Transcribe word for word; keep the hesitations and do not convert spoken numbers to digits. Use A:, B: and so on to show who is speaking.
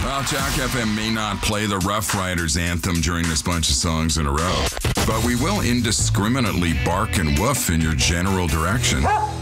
A: Well, Jack F M may not play the Rough Riders anthem during this bunch of songs in a row, but we will indiscriminately bark and woof in your general direction.